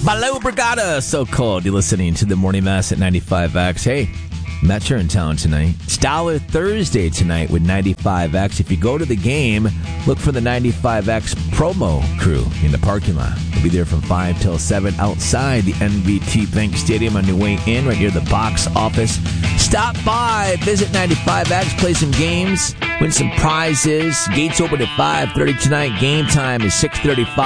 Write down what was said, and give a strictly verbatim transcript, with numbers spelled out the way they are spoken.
Hello, Brigada. So cold. You're listening to the Morning Mass at ninety-five X. Hey, Mets are in town tonight. It's Dollar Thursday tonight with ninety-five X. If you go to the game, look for the ninety-five X promo crew in the parking lot. They'll be there from five till seven outside the N V T Bank Stadium on your way in, right near the box office. Stop by, visit ninety-five X, play some games, win some prizes. Gates open at five thirty tonight. Game time is six thirty-five.